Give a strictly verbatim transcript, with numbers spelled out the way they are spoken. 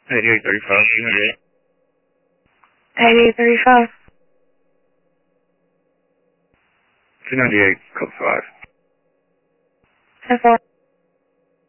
eighty-eight thirty-five, two ninety-eight. eighty-eight thirty-five. two ninety-eight, code five. ten four.